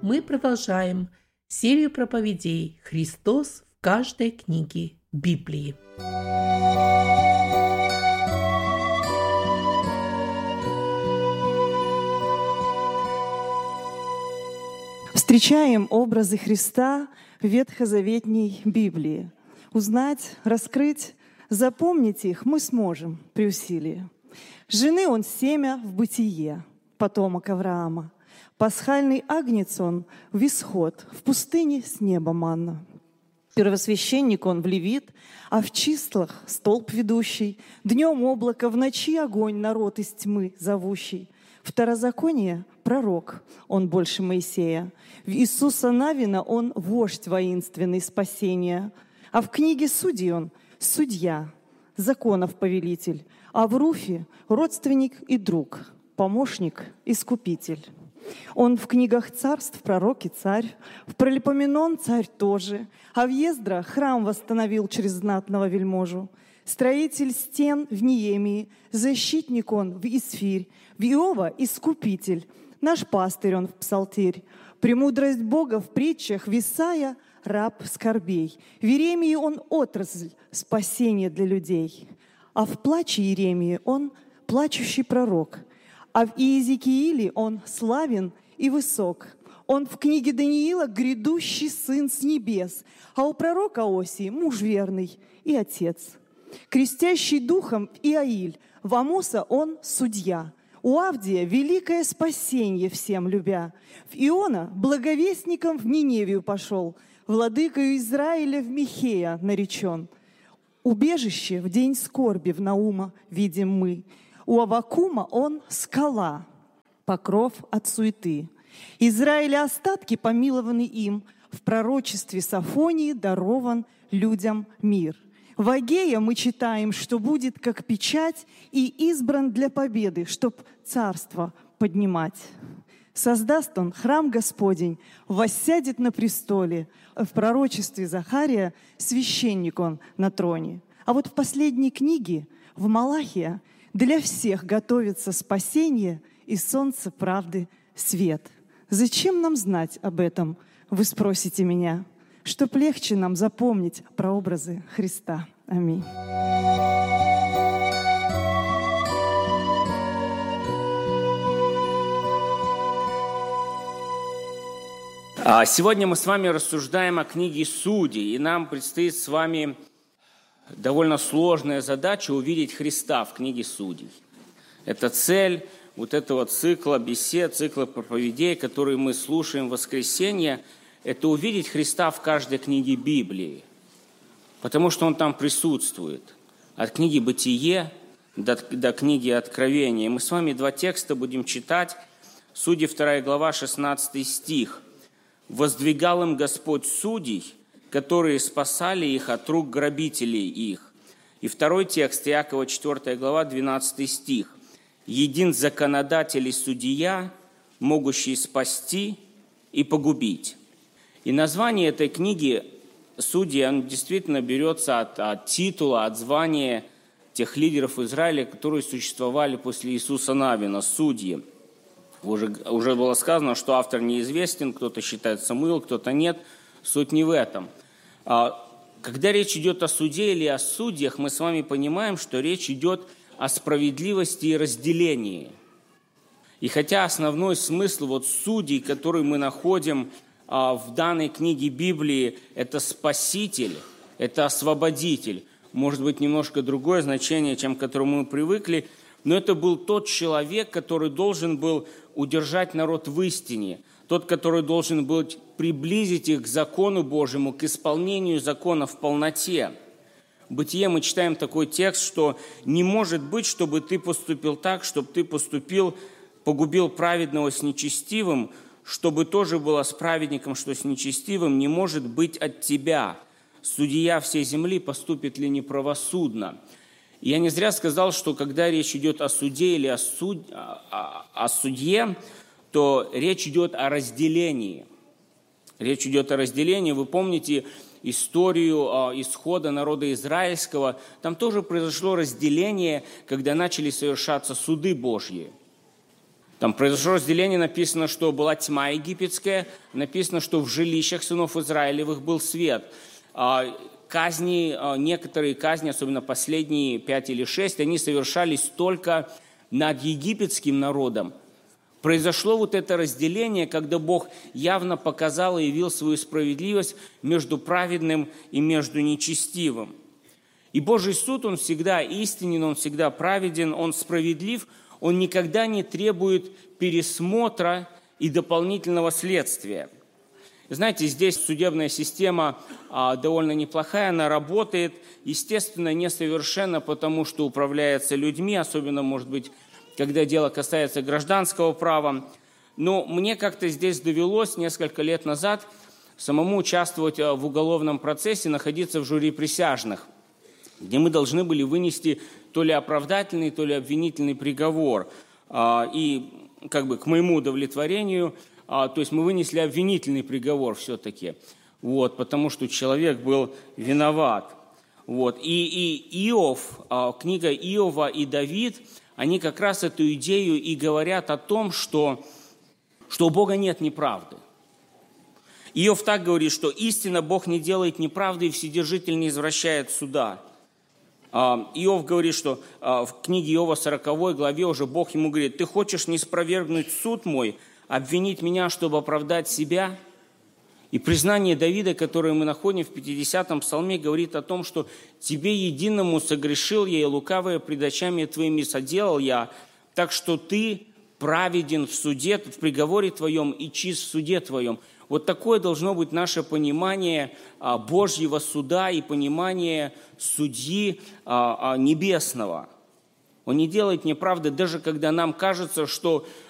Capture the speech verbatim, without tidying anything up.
мы продолжаем серию проповедей «Христос в каждой книге Библии». Встречаем образы Христа в ветхозаветней Библии. Узнать, раскрыть, запомнить их мы сможем при усилии. Жены он семя в бытие, потомок Авраама. Пасхальный агнец он в исход, в пустыне с неба манна. Первосвященник он в Левит, а в числах столб ведущий, днем облако, в ночи огонь, народ из тьмы зовущий. Второзаконие — пророк, он больше Моисея. В Иисуса Навина он вождь воинственный спасения. А в книге Судей он судья, законов повелитель. А в Руфе родственник и друг, помощник, искупитель. Он в книгах царств пророк и царь, в Пролипоменон царь тоже, а в Ездра храм восстановил через знатного вельможу. Строитель стен в Неемии, защитник он в Исфирь, в Иова искупитель, наш пастырь он в Псалтирь. Премудрость Бога в притчах в Исаия раб скорбей. В Иеремии он отрасль спасения для людей, а в плаче Иеремии он плачущий пророк. А в Иезекииле он славен и высок. Он в книге Даниила грядущий сын с небес, а у пророка Осии муж верный и отец. Крестящий духом Иаиль, в Амоса он судья. У Авдия великое спасение всем любя. В Иона благовестником в Ниневию пошел, владыкою Израиля в Михея наречен. Убежище в день скорби в Наума видим мы. У Аввакума он скала, покров от суеты. Израиля остатки помилованы им, в пророчестве Сафонии дарован людям мир. В Агея мы читаем, что будет как печать и избран для победы, чтоб царство поднимать. Создаст он храм Господень, воссядет на престоле. В пророчестве Захария священник он на троне. А вот в последней книге, в Малахия, для всех готовится спасение и солнце правды свет. Зачем нам знать об этом, вы спросите меня, чтоб легче нам запомнить прообразы Христа. Аминь. Сегодня мы с вами рассуждаем о книге Судей, и нам предстоит с вами довольно сложная задача увидеть Христа в книге Судей. Это цель вот этого цикла бесед, цикла проповедей, которые мы слушаем в воскресенье, это увидеть Христа в каждой книге Библии, потому что Он там присутствует. От книги «Бытие» до, до книги «Откровение». Мы с вами два текста будем читать. Судьи, вторая глава, шестнадцатый стих. «Воздвигал им Господь судей, которые спасали их от рук грабителей их». И второй текст, Иакова, четвёртая глава, двенадцатый стих. «Един законодатель и судья, могущий спасти и погубить». И название этой книги «Судьи», оно действительно берется от, от титула, от звания тех лидеров Израиля, которые существовали после Иисуса Навина, судьи. Уже, уже было сказано, что автор неизвестен, кто-то считает Самуил, кто-то нет. Суть не в этом. Когда речь идет о суде или о судьях, мы с вами понимаем, что речь идет о справедливости и разделении. И хотя основной смысл вот судей, который мы находим в данной книге Библии, это спаситель, это освободитель, может быть, немножко другое значение, чем к которому мы привыкли, но это был тот человек, который должен был удержать народ в истине, тот, который должен был приблизить их к закону Божьему, к исполнению закона в полноте. В Бытие мы читаем такой текст, что не может быть, чтобы ты поступил так, чтобы ты поступил, погубил праведного с нечестивым, чтобы тоже было с праведником, что с нечестивым, не может быть от тебя. Судья всей земли поступит ли неправосудно? И я не зря сказал, что когда речь идет о суде или о, суд... о, о судье, то речь идет о разделении. Речь идет о разделении. Вы помните историю исхода народа израильского. Там тоже произошло разделение, когда начали совершаться суды Божьи. Там произошло разделение, написано, что была тьма египетская, написано, что в жилищах сынов Израилевых был свет. Казни, некоторые казни, особенно последние пять или шесть, они совершались только над египетским народом. Произошло вот это разделение, когда Бог явно показал и явил свою справедливость между праведным и между нечестивым. И Божий суд, он всегда истинен, он всегда праведен, он справедлив, он никогда не требует пересмотра и дополнительного следствия. Знаете, здесь судебная система а, довольно неплохая, она работает, естественно, несовершенно, потому что управляется людьми, особенно, может быть, когда дело касается гражданского права. Но мне как-то здесь довелось несколько лет назад самому участвовать в уголовном процессе, находиться в жюри присяжных, где мы должны были вынести то ли оправдательный, то ли обвинительный приговор. И как бы к моему удовлетворению, то есть мы вынесли обвинительный приговор все-таки, вот, потому что человек был виноват. Вот. И, и Иов, книга Иова и Давид, они как раз эту идею и говорят о том, что, что у Бога нет неправды. Иов так говорит, что истинно Бог не делает неправды, и Вседержитель не извращает суда. Иов говорит, что в книге Иова сороковой главе уже Бог ему говорит: «Ты хочешь ниспровергнуть суд мой, обвинить меня, чтобы оправдать себя?» И признание Давида, которое мы находим в пятидесятом псалме, говорит о том, что «Тебе единому согрешил я, и лукавое пред очами твоими соделал я, так что ты праведен в суде, в приговоре твоем и чист в суде твоем». Вот такое должно быть наше понимание Божьего суда и понимание судьи небесного. Он не делает неправды, даже когда нам кажется, что